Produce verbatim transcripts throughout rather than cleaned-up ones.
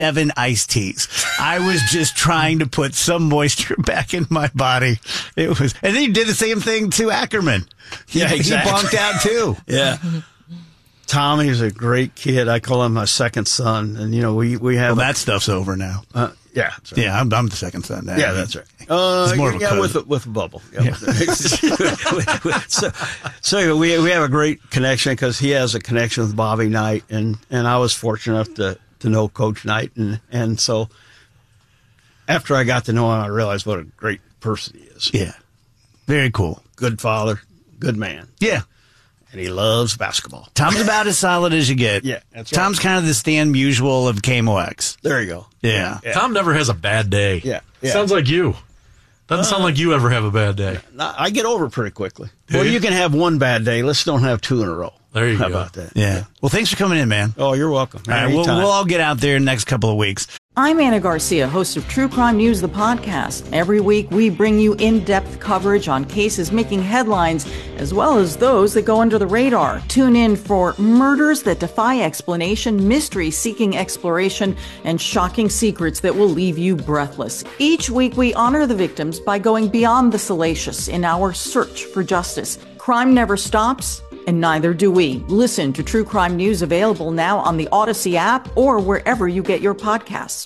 Evan iced teas. I was just trying to put some moisture back in my body. It was, and then he did the same thing to Ackerman. He, yeah, exactly. He bonked out too. Yeah. Tommy's a great kid. I call him my second son, and you know we we have well, that stuff's over now. Uh, yeah, that's right. yeah, I'm, I'm the second son now. Yeah, that's right. Uh, it's more of a yeah, cousin. with a, with a bubble. Yeah, yeah. With so, so we we have a great connection because he has a connection with Bobby Knight, and, and I was fortunate enough to, to know Coach Knight, and and so after I got to know him, I realized what a great person he is. Yeah, very cool. Good father, good man. Yeah. And he loves basketball. Tom's about as solid as you get. Yeah, that's right. Tom's kind of the Stan Musial of K M O X. There you go. Yeah. yeah. Tom never has a bad day. Yeah. yeah. Sounds like you. Doesn't uh, sound like you ever have a bad day. I get over it pretty quickly. Do well, you? you can have one bad day. Let's don't have two in a row. There you How go. How about that? Yeah. Well, thanks for coming in, man. Oh, you're welcome. All right, we'll, we'll all get out there in the next couple of weeks. I'm Anna Garcia, host of True Crime News, the podcast. Every week, we bring you in-depth coverage on cases making headlines, as well as those that go under the radar. Tune in for murders that defy explanation, mystery seeking exploration, and shocking secrets that will leave you breathless. Each week, we honor the victims by going beyond the salacious in our search for justice. Crime never stops, and neither do we. Listen to True Crime News, available now on the Odyssey app or wherever you get your podcasts.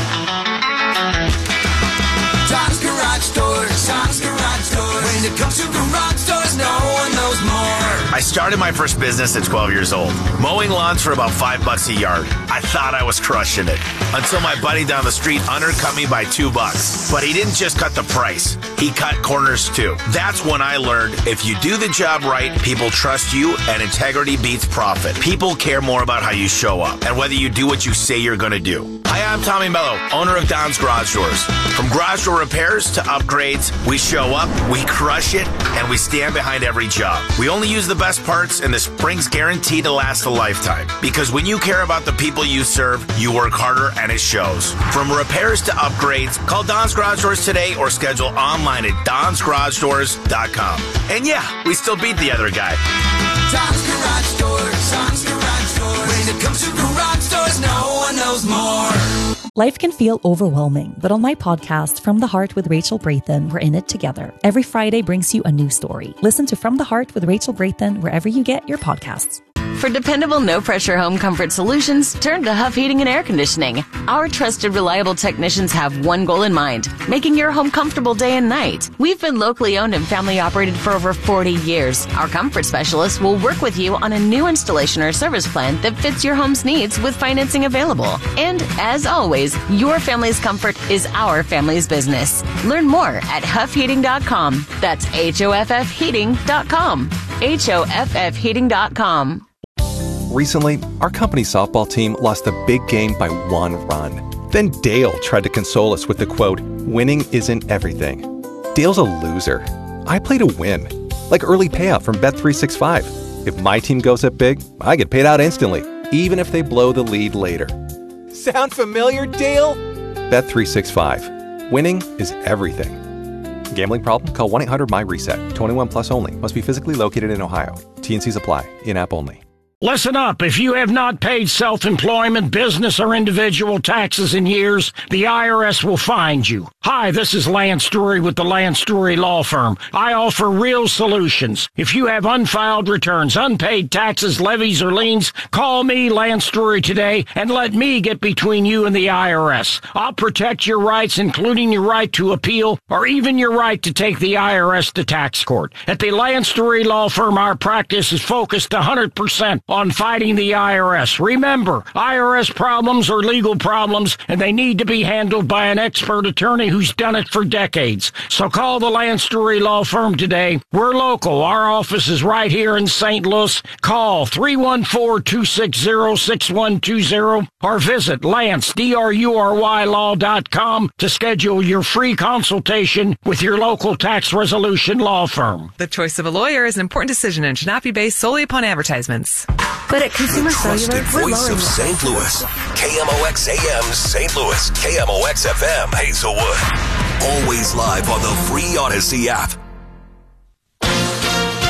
Tom's Garage Doors, Tom's Garage Doors. When it comes to garage doors, no one knows more. I started my first business at twelve years old, mowing lawns for about five bucks a yard. I thought I was crushing it until my buddy down the street undercut me by two bucks. But he didn't just cut the price. He cut corners too. That's when I learned if you do the job right, people trust you and integrity beats profit. People care more about how you show up and whether you do what you say you're going to do. Hi, I'm Tommy Mello, owner of Don's Garage Doors. From garage door repairs to upgrades, we show up, we crush it, and we stand behind every job. We only use the best parts, and the spring's guaranteed to last a lifetime. Because when you care about the people you serve, you work harder, and it shows. From repairs to upgrades, call Don's Garage Doors today or schedule online at dons garage doors dot com. And yeah, we still beat the other guy. Tom's Garage Doors, Tom's Garage Doors. When it comes to garage doors, no one knows more. Life can feel overwhelming, but on my podcast, From the Heart with Rachel Brathen, we're in it together. Every Friday brings you a new story. Listen to From the Heart with Rachel Brathen wherever you get your podcasts. For dependable, no-pressure home comfort solutions, turn to Huff Heating and Air Conditioning. Our trusted, reliable technicians have one goal in mind, making your home comfortable day and night. We've been locally owned and family operated for over forty years. Our comfort specialists will work with you on a new installation or service plan that fits your home's needs with financing available. And as always, your family's comfort is our family's business. Learn more at huff heating dot com. That's H O F F heating dot com. H O F F heating dot com. Recently, our company softball team lost a big game by one run. Then Dale tried to console us with the quote, "Winning isn't everything." Dale's a loser. I play to win, like early payout from Bet three sixty-five. If my team goes up big, I get paid out instantly, even if they blow the lead later. Sound familiar, Dale? Bet three sixty-five. Winning is everything. Gambling problem? Call one eight hundred M Y RESET. twenty-one plus only. Must be physically located in Ohio. T and Cs apply. In-app only. Listen up. If you have not paid self-employment, business, or individual taxes in years, the I R S will find you. Hi, this is Lance Drury with the Lance Drury Law Firm. I offer real solutions. If you have unfiled returns, unpaid taxes, levies, or liens, call me, Lance Drury, today, and let me get between you and the I R S. I'll protect your rights, including your right to appeal, or even your right to take the I R S to tax court. At the Lance Drury Law Firm, our practice is focused one hundred percent on fighting the I R S. Remember, I R S problems are legal problems, and they need to be handled by an expert attorney who's done it for decades. So call the Lance Drury Law Firm today. We're local. Our office is right here in Saint Louis. Call three one four, two six zero, six one two zero or visit Lance, D R U R Y law dot com to schedule your free consultation with your local tax resolution law firm. The choice of a lawyer is an important decision and should not be based solely upon advertisements. But at Consumer Cellular, trusted voice of Saint Louis. K M O X A M Saint Louis. K M O X F M Hazelwood. Always live on the free Odyssey app.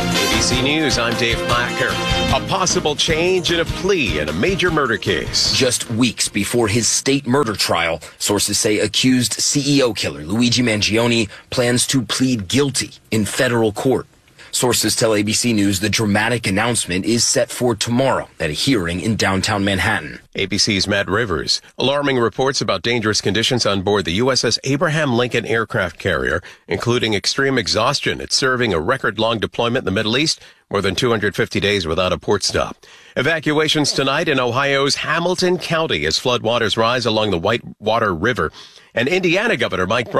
C News, I'm Dave Blacker. A possible change in a plea in a major murder case. Just weeks before his state murder trial, sources say accused C E O killer Luigi Mangione plans to plead guilty in federal court. Sources tell A B C News the dramatic announcement is set for tomorrow at a hearing in downtown Manhattan. A B C's Matt Rivers. Alarming reports about dangerous conditions on board the U S S Abraham Lincoln aircraft carrier, including extreme exhaustion. It's serving a record-long deployment in the Middle East, more than two hundred fifty days without a port stop. Evacuations tonight in Ohio's Hamilton County as floodwaters rise along the Whitewater River. And Indiana Governor Mike